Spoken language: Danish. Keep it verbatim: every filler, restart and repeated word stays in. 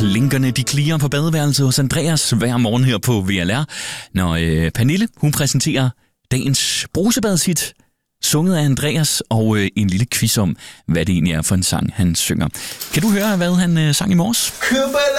klinkerne, de klirer på badeværelset hos Andreas hver morgen her på V L R, når øh, Pernille, hun præsenterer dagens brusebadshit, sunget af Andreas, og øh, en lille quiz om, hvad det egentlig er for en sang, han synger. Kan du høre, hvad han øh, sang i morges?